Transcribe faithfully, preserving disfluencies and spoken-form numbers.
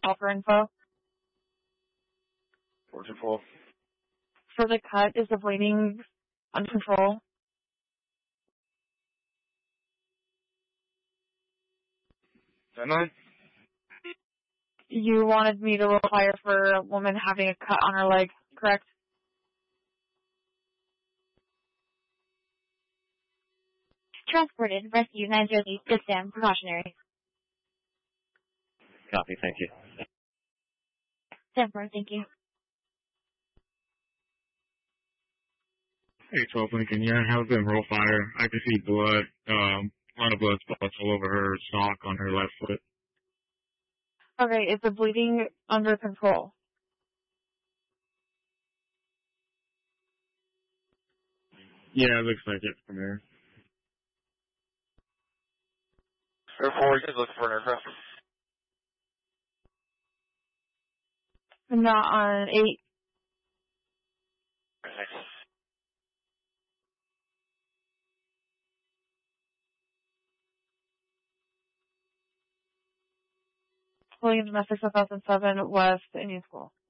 call for info. four two four. For the cut, is the bleeding under control? ten nine? You wanted me to roll fire for a woman having a cut on her leg, correct? Transported. Rescue nine zero eight. Good stand. Precautionary. Copy, thank you. ten four, thank you. Hey, twelve Lincoln, yeah, how's been roll fire? I can see blood, um, a lot of blood spots all over her sock on her left foot. Okay, is the bleeding under control? Yeah, it looks like it from there. Air four, you guys looking for an aircraft? Not on eight. Thanks. Williams Memphis one thousand seven West Indian School.